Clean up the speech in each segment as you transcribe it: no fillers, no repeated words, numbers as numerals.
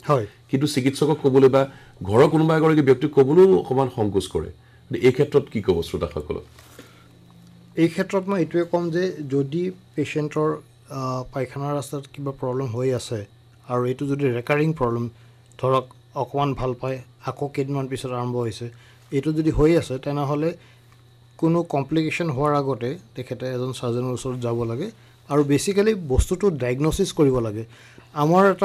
হয় কিন্তু চিকিৎসকক ক'বলৈ বা ঘৰৰ কোনোবা এগৰাকী ব্যক্তিক ক'বলৈও অকণমান সংকোচ কৰে এই ক্ষেত্ৰত কি ক'ব শ্ৰোতাসকলক এই ক্ষেত্ৰত মই এইটোৱে ক'ম যে যদি পেচেণ্টৰ পায়খানাৰ ৰাস্তাত কিবা প্ৰব্লেম হৈ আছে আৰু এইটো যদি ৰেকাৰিং প্ৰব্লেম ধৰক অকণমান ভাল পায় আকৌ কেইদিনমান পিছত আৰম্ভ হৈছে এইটো যদি হৈ আছে তেনেহ'লে কোনো কমপ্লিকেশ্যন হোৱাৰ আগতে তেখেতে এজন চাৰ্জনৰ ওচৰত যাব লাগে আৰু বেচিকেলি বস্তুটো ডায়েগন'চিছ কৰিব লাগে আমাৰ এটা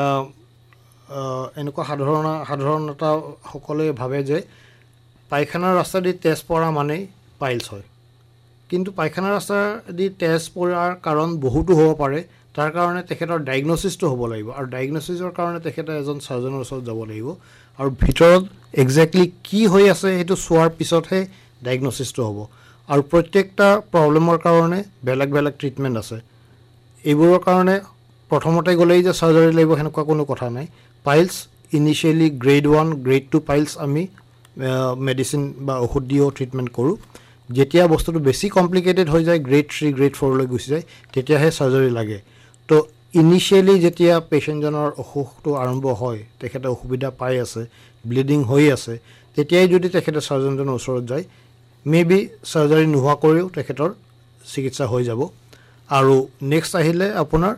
এনেকুৱা সাধাৰণ এটা সকলোৱে ভাবে যে পায়খানাৰ ৰাস্তা দি তেজ পৰা মানেই পাইলছ হয় কিন্তু পায়খানাৰ ৰাস্তা দি তেজ পৰাৰ কাৰণ বহুতো হ'ব পাৰে তাৰ কাৰণে তেখেতৰ ডায়েগন'চিছটো হ'ব লাগিব আৰু ডায়েগন'চিছৰ কাৰণে তেখেতে এজন চাৰ্জনৰ ওচৰত যাব লাগিব আৰু ভিতৰত একজেক্টলি কি হৈ আছে সেইটো চোৱাৰ পিছতহে ডায়েগন'চিছটো হ'ব আৰু প্ৰত্যেকটা প্ৰব্লেমৰ কাৰণে বেলেগ বেলেগ ট্ৰিটমেণ্ট আছে এইবোৰৰ কাৰণে প্ৰথমতে গ'লেই যে চাৰ্জাৰী লাগিব সেনেকুৱা কোনো কথা নাই piles initially grade 1 grade 2 piles আমি মেডিচিন বা ঔষধ দিও ট্ৰিটমেণ্ট কৰোঁ যেতিয়া বস্তুটো বেছি কমপ্লিকেটেড হৈ যায় গ্ৰেড 3 গ্ৰেড 4লৈ গুচি যায় তেতিয়াহে চাৰ্জাৰী লাগে তো ইনিচিয়েলি যেতিয়া পেচেণ্টজনৰ অসুখটো আৰম্ভ হয় তেখেতে অসুবিধা পাই আছে ব্লিডিং হৈ আছে তেতিয়াই যদি তেখেতে চাৰ্জনজনৰ ওচৰত যায় মেবি চাৰ্জাৰী নোহোৱা কৰিও তেখেতৰ চিকিৎসা হৈ যাব আৰু নেক্সট আহিলে আপোনাৰ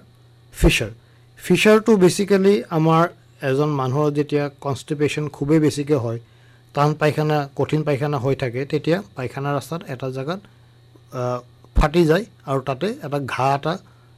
ফিচাৰটো বেচিকেলি আমাৰ এজন মানুহৰ যেতিয়া কনষ্টিপেশ্যন খুবেই বেছিকৈ হয় টান পায়খানা কঠিন পায়খানা হৈ থাকে তেতিয়া পায়খানা ৰাস্তাত এটা জেগাত ফাটি যায় আৰু তাতে এটা ঘাঁ এটা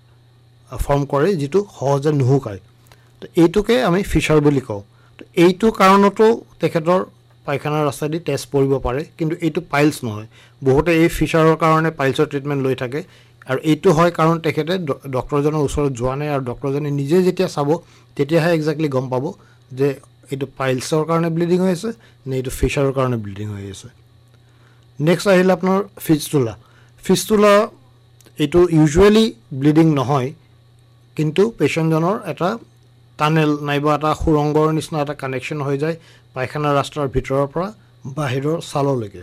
ফৰ্ম কৰে যিটো সহজে নুশুকায় তো এইটোকে আমি ফিচাৰ বুলি কওঁ তো এইটো কাৰণতো তেখেতৰ পায়খানাৰ ৰাস্তা দি তেজ পৰিব পাৰে কিন্তু এইটো পাইলছ নহয় বহুতে এই ফিচাৰৰ কাৰণে পাইলছৰ ট্ৰিটমেণ্ট লৈ থাকে আৰু এইটো হয় কাৰণ তেখেতে ডক্টৰজনৰ ওচৰত যোৱা নাই আৰু ডক্টৰজনে নিজে যেতিয়া চাব তেতিয়াহে একজেক্টলি গম পাব যে এইটো পাইলছৰ কাৰণে ব্লিডিং হৈ আছে নে এইটো ফিচাৰৰ কাৰণে ব্লিডিং হৈ আছে নেক্সট আহিলে আপোনাৰ ফিষ্টুলা এইটো ইউজুৱেলি ব্লিডিং নহয় কিন্তু পেচেণ্টজনৰ এটা টানেল নাইবা এটা সুৰংগৰ নিচিনা এটা কানেকশ্যন হৈ যায় পায়খানাৰ ৰাস্তাৰ ভিতৰৰ পৰা বাহিৰৰ ছাললৈকে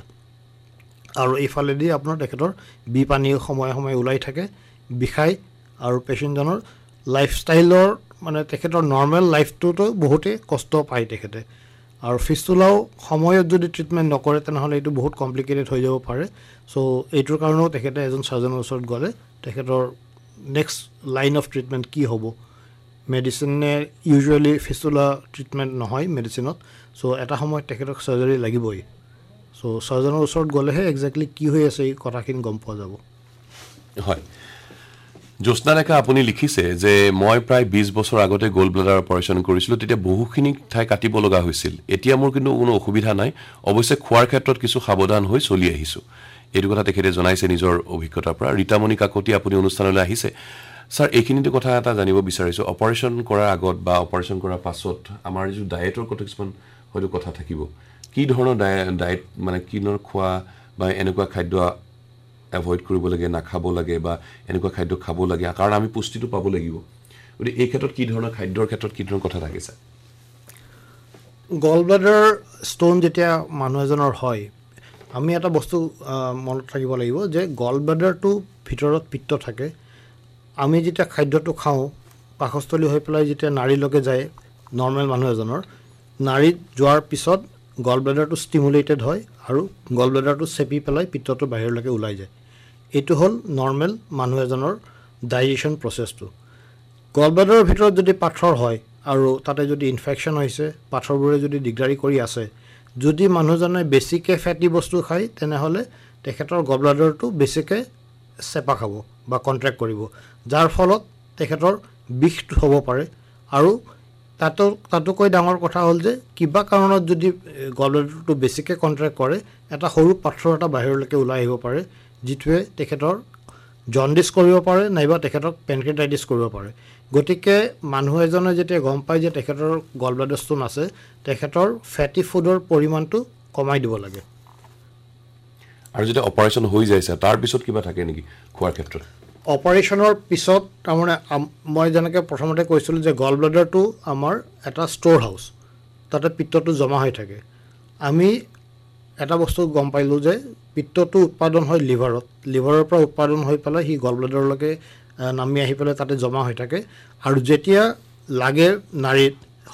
আৰু এইফালেদি আপোনাৰ তেখেতৰ বিপানী সময়ে সময়ে ওলাই থাকে বিষাই আৰু পেচেণ্টজনৰ লাইফষ্টাইলৰ মানে তেখেতৰ নৰ্মেল লাইফটোতো বহুতেই কষ্ট পায় তেখেতে আৰু ফিষ্টুলাও সময়ত যদি ট্ৰিটমেণ্ট নকৰে তেনেহ'লে এইটো বহুত কমপ্লিকেটেড হৈ যাব পাৰে চ' এইটোৰ কাৰণেও তেখেতে এজন চাৰ্জনৰ ওচৰত গ'লে তেখেতৰ নেক্সট লাইন অফ ট্ৰিটমেণ্ট কি হ'ব মেডিচিনে ইউজুৱেলি ফিষ্টুলা ট্ৰিটমেণ্ট নহয় মেডিচিনত চ' এটা সময়ত তেখেতক চাৰ্জাৰী লাগিবই চ' চাৰ্জনৰ ওচৰত গ'লেহে একজেক্টলি কি হৈ আছে এই কথাখিনি গম পোৱা যাব হয় জ্যোৎস্না ডেকা আপুনি লিখিছে যে মই প্ৰায় 20 বছৰ আগতে গ'ল্ড ব্লাডাৰ অপাৰেশ্যন কৰিছিলোঁ তেতিয়া বহুখিনি ঠাই কাটিব লগা হৈছিল এতিয়া মোৰ কিন্তু কোনো অসুবিধা নাই অৱশ্যে খোৱাৰ ক্ষেত্ৰত কিছু সাৱধান হৈ চলি আহিছোঁ এইটো কথা তেখেতে জনাইছে নিজৰ অভিজ্ঞতাৰ পৰা ৰীতামণি কাকতি আপুনি অনুষ্ঠানলৈ আহিছে স্যাৰ এইখিনিতে কথা এটা জানিব বিচাৰিছোঁ অপাৰেশ্যন কৰাৰ আগত বা অপাৰেশ্যন কৰাৰ পাছত আমাৰ যিটো ডায়েটৰ কথা কিছুমান হয়তো কথা থাকিব কি ধৰণৰ ডায়েট মানে কি ধৰণৰ খোৱা বা এনেকুৱা খাদ্য এভয়েড কৰিব লাগে নাখাব লাগে বা এনেকুৱা খাদ্য খাব লাগে কাৰণ আমি পুষ্টিটো পাব লাগিব গতিকে এই ক্ষেত্ৰত কি ধৰণৰ খাদ্যৰ ক্ষেত্ৰত কি ধৰণৰ কথা থাকিছে গল ব্লাডাৰ ষ্টোন যেতিয়া মানুহ এজনৰ হয় আমি এটা বস্তু মনত ৰাখিব লাগিব যে গল ব্লাডাৰটো ভিতৰত পিত্ত থাকে আমি যেতিয়া খাদ্যটো খাওঁ পাকস্থলী হৈ পেলাই যেতিয়া নাড়ীলৈকে যায় নৰ্মেল মানুহ এজনৰ নাড়ীত যোৱাৰ পিছত গল ব্লাডাৰটো ষ্টিমুলেটেড হয় আৰু গল ব্লাডাৰটো চেপি পেলাই পিত্তটো বাহিৰলৈকে ওলাই যায় এইটো হ'ল নৰ্মেল মানুহ এজনৰ ডাইজেশ্যন প্ৰচেছটো গল ব্লাডাৰৰ ভিতৰত যদি পাথৰ হয় আৰু তাতে যদি ইনফেকশ্যন হৈছে পাথৰবোৰে যদি দিগদাৰি কৰি আছে যদি মানুহজনে বেছিকৈ ফেটি বস্তু খায় তেনেহ'লে তেখেতৰ গল ব্লাডাৰটো বেছিকৈ চেপা খাব বা কণ্ট্ৰেক্ট কৰিব যাৰ ফলত তেখেতৰ বিষ হ'ব পাৰে আৰু তাতোকৈ ডাঙৰ কথা হ'ল যে কিবা কাৰণত যদি গল ব্লাডাৰটো বেছিকৈ কণ্ট্ৰেক্ট কৰে এটা সৰু পাথৰ এটা বাহিৰলৈকে ওলাই আহিব পাৰে যিটোৱে তেখেতৰ জণ্ডিছ কৰিব পাৰে নাইবা তেখেতক পেনক্ৰিয়াটাইটিছ কৰিব পাৰে গতিকে মানুহ এজনে যেতিয়া গম পায় যে তেখেতৰ গল ব্লাডাৰ ষ্টোন আছে তেখেতৰ ফেটি ফুডৰ পৰিমাণটো কমাই দিব লাগে আৰু যেতিয়া অপাৰেশ্যন হৈ যায়ছে তাৰ পিছত কিবা থাকে নেকি খোৱাৰ ক্ষেত্ৰত অপাৰেশ্যনৰ পিছত তাৰমানে মই যেনেকৈ প্ৰথমতে কৈছিলোঁ যে গল ব্লাডাৰটো আমাৰ এটা ষ্ট'ৰ হাউচ তাতে পিত্তটো জমা হৈ থাকে আমি এটা বস্তু গম পাইলোঁ যে পিত্তটো উৎপাদন হয় লিভাৰৰ পৰা উৎপাদন হৈ পেলাই সি গল ব্লাডাৰলৈকে নামি আহি পেলাই তাতে জমা হৈ থাকে আৰু যেতিয়া লাগে নাড়ীত